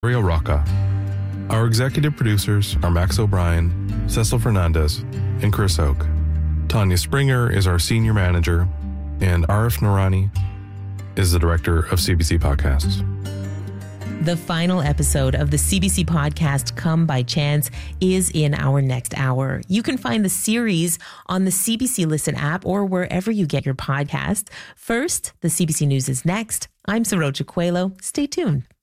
Rio Rocca. Our executive producers are Max O'Brien, Cecil Fernandez, and Chris Oak. Tanya Springer is our senior manager, and Arif Noorani is the director of CBC Podcasts. The final episode of the CBC podcast, Come by Chance, is in our next hour. You can find the series on the CBC Listen app or wherever you get your podcast. First, the CBC News is next. I'm Saroja Coelho. Stay tuned.